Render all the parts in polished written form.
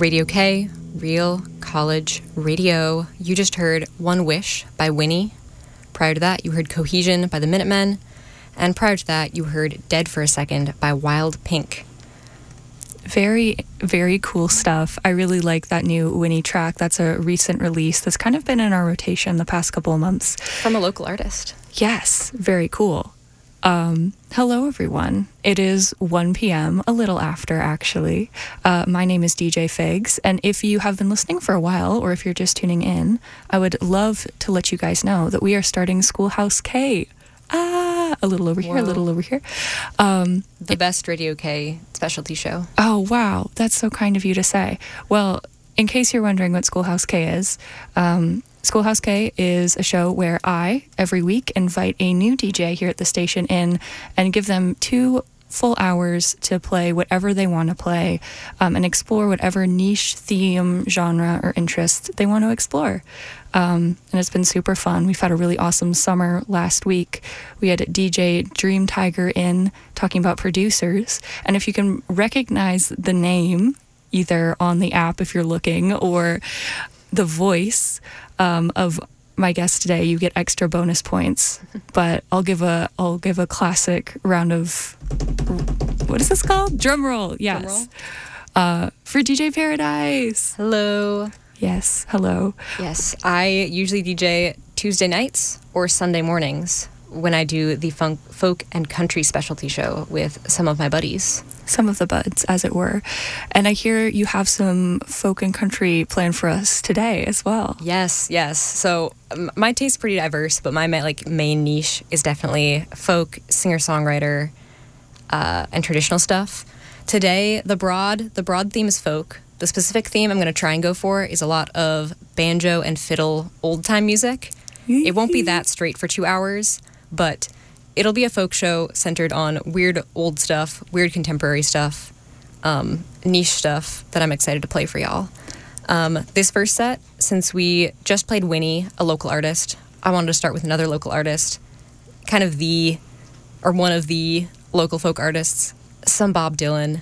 Radio K, Real College Radio. You just heard One Wish by Winnie. Prior to that, you heard Cohesion by the Minutemen. And prior to that, you heard Dead for a Second by Wild Pink. Very, very cool stuff. I really like that new Winnie track. That's a recent release that's kind of been in our rotation the past couple of months. From a local artist. Yes, very cool. Hello, everyone. It is 1 p.m., a little after, actually. My name is DJ Figs, and if you have been listening for a while, or if you're just tuning in, I would love to let you guys know that we are starting Schoolhouse K. A little over here, a little over here. The best Radio K specialty show. Oh, wow. That's so kind of you to say. Well, in case you're wondering what Schoolhouse K is, Schoolhouse K is a show where I, every week, invite a new DJ here at the station in and give them 2 full hours to play whatever they want to play and explore whatever niche, theme, genre, or interest they want to explore. And it's been super fun. We've had a really awesome summer last week. We had DJ Dream Tiger in talking about producers. And if you can recognize the name, either on the app if you're looking, or the voice of my guest today, you get extra bonus points. But I'll give a classic round of, what is this called? Drum roll. Yes. Drum roll. For DJ Paradise. Hello. Yes. Hello. Yes. I usually DJ Tuesday nights or Sunday mornings when I do the folk and country specialty show with some of my buddies. Some of the buds, as it were. And I hear you have some folk and country planned for us today as well. Yes. So my taste's pretty diverse, but my main niche is definitely folk, singer-songwriter, and traditional stuff. Today, the broad theme is folk. The specific theme I'm going to try and go for is a lot of banjo and fiddle old-time music. It won't be that straight for 2 hours, but it'll be a folk show centered on weird old stuff, weird contemporary stuff, niche stuff that I'm excited to play for y'all. This first set, since we just played Winnie, a local artist, I wanted to start with another local artist, kind of one of the local folk artists, some Bob Dylan.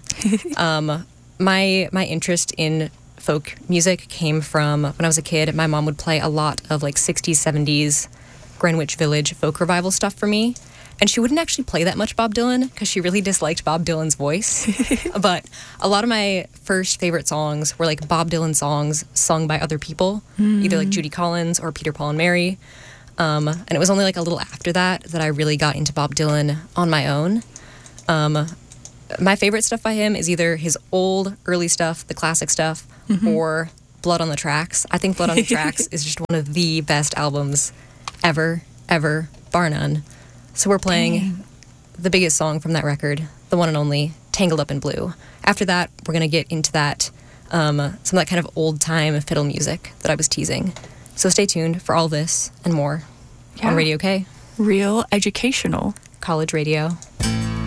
My interest in folk music came from when I was a kid. My mom would play a lot of 60s, 70s Greenwich Village folk revival stuff for me. And she wouldn't actually play that much Bob Dylan because she really disliked Bob Dylan's voice. But a lot of my first favorite songs were Bob Dylan songs sung by other people, either Judy Collins or Peter, Paul and Mary. And it was only a little after that I really got into Bob Dylan on my own. My favorite stuff by him is either his old, early stuff, the classic stuff, or Blood on the Tracks. I think Blood on the Tracks is just one of the best albums ever, bar none. So we're playing the biggest song from that record, the one and only, Tangled Up in Blue. After that, we're going to get into that, some of that kind of old-time fiddle music that I was teasing. So stay tuned for all this and more on Radio K. Real educational. College radio.